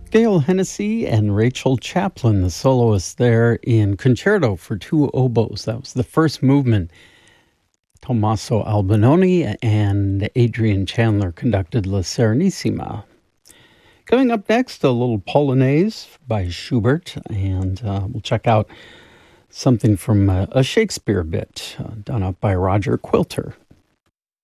Gail Hennessy and Rachel Chaplin, the soloists there in Concerto for Two Oboes. That was the first movement. Tommaso Albinoni and Adrian Chandler conducted La Serenissima. Coming up next, a little Polonaise by Schubert, and we'll check out something from a Shakespeare bit done up by Roger Quilter.